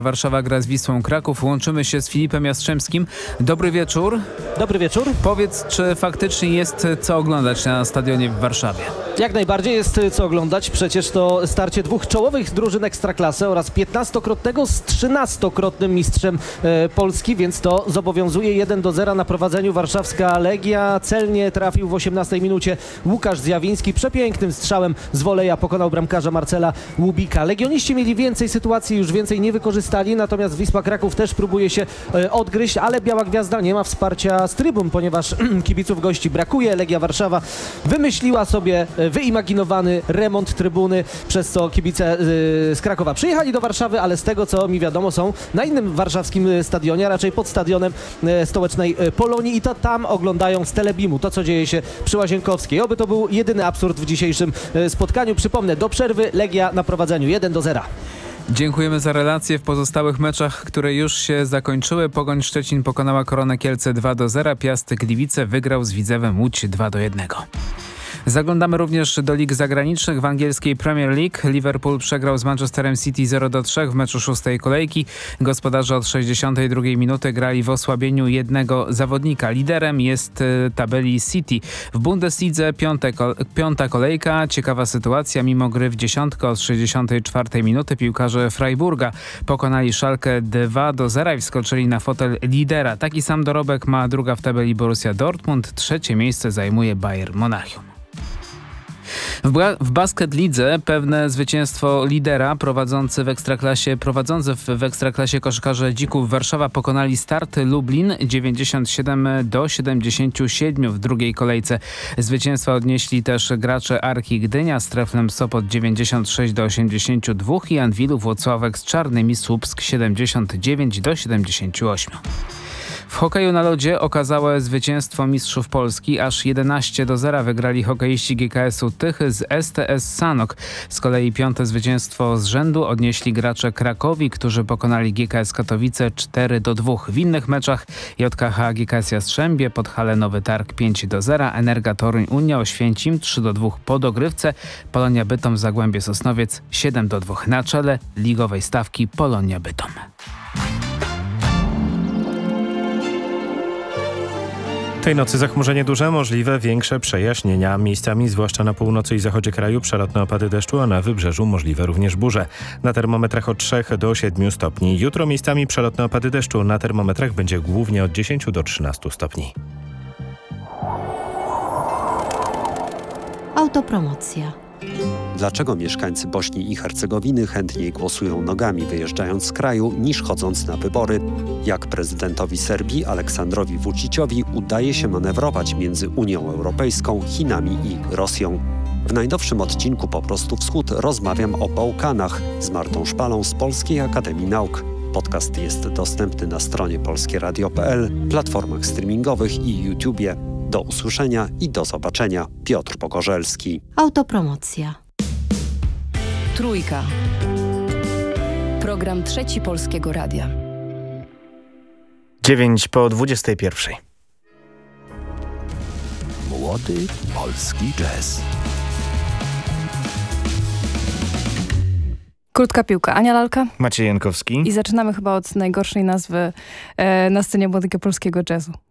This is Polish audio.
Warszawa gra z Wisłą Kraków. Łączymy się z Filipem Jastrzębskim. Dobry wieczór. Dobry wieczór. Powiedz, czy faktycznie jest co oglądać na stadionie w Warszawie? Jak najbardziej jest co oglądać. Przecież to starcie dwóch czołowych drużyn Ekstraklasy oraz 15-krotnego z 13-krotnym mistrzem Polski, więc to zobowiązuje 1-0 na prowadzeniu warszawska Legia. Celnie trafił w 18 minucie Łukasz Zjawiński. Przepięknym strzałem z woleja pokonał bramkarza Marcela Łubika. Legioniści mieli więcej sytuacji, już więcej nie wykorzystali, natomiast Wisła Kraków też próbuje się odgryźć, ale Biała Gwiazda nie ma wsparcia z trybun, ponieważ kibiców gości brakuje. Legia Warszawa wymyśliła sobie wyimaginowany remont trybuny, przez co kibice z Krakowa przyjechali do Warszawy, ale z tego co mi wiadomo są na innym warszawskim stadionie, a raczej pod stadionem stołecznej Polonii i to tam oglądają z Telebimu to, co dzieje się przy Łazienkowskiej. Oby to był jedyny absurd w dzisiejszym spotkaniu. Przypomnę, do przerwy Legia na prowadzeniu 1-0. Dziękujemy za relacje w pozostałych meczach, które już się zakończyły. Pogoń Szczecin pokonała Koronę Kielce 2-0. Piast Gliwice wygrał z Widzewem Łódź 2-1. Zaglądamy również do lig zagranicznych. W angielskiej Premier League Liverpool przegrał z Manchesterem City 0-3 w meczu szóstej kolejki. Gospodarze od 62 minuty grali w osłabieniu jednego zawodnika. Liderem jest tabeli City. W Bundeslidze piąta kolejka. Ciekawa sytuacja. Mimo gry w dziesiątkę od 64 minuty piłkarze Freiburga pokonali Schalke 2-0 i wskoczyli na fotel lidera. Taki sam dorobek ma druga w tabeli Borussia Dortmund. Trzecie miejsce zajmuje Bayern Monachium. W basket lidze pewne zwycięstwo lidera prowadzący w Ekstraklasie koszykarze Dzików Warszawa pokonali Start Lublin 97-77 w drugiej kolejce. Zwycięstwa odnieśli też gracze Arki Gdynia z Treflem Sopot 96-82 i Anwilu Włocławek z Czarnymi Słupsk 79-78. W hokeju na lodzie okazałe zwycięstwo mistrzów Polski. Aż 11-0 wygrali hokeiści GKS-u Tychy z STS Sanok. Z kolei piąte zwycięstwo z rzędu odnieśli gracze Krakowi, którzy pokonali GKS Katowice 4-2. W innych meczach JKH GKS Jastrzębie, Podhale Nowy Targ 5-0, Energa Toruń Unia Oświęcim 3-2 po dogrywce, Polonia Bytom Zagłębie Sosnowiec 7-2. Na czele ligowej stawki Polonia Bytom. Tej nocy zachmurzenie duże, możliwe większe przejaśnienia. Miejscami, zwłaszcza na północy i zachodzie kraju, przelotne opady deszczu, a na wybrzeżu możliwe również burze. Na termometrach od 3 do 7 stopni. Jutro miejscami przelotne opady deszczu. Na termometrach będzie głównie od 10 do 13 stopni. Autopromocja. Dlaczego mieszkańcy Bośni i Hercegowiny chętniej głosują nogami wyjeżdżając z kraju niż chodząc na wybory? Jak prezydentowi Serbii Aleksandrowi Vučićowi udaje się manewrować między Unią Europejską, Chinami i Rosją? W najnowszym odcinku Po prostu Wschód rozmawiam o Bałkanach z Martą Szpalą z Polskiej Akademii Nauk. Podcast jest dostępny na stronie polskieradio.pl, platformach streamingowych i YouTubie. Do usłyszenia i do zobaczenia. Piotr Pogorzelski. Autopromocja. Trójka. Program Trzeci Polskiego Radia. 9:21. Młody polski jazz. Krótka piłka. Ania Lalka. Maciej Jankowski. I zaczynamy chyba od najgorszej nazwy na scenie młodego polskiego jazzu.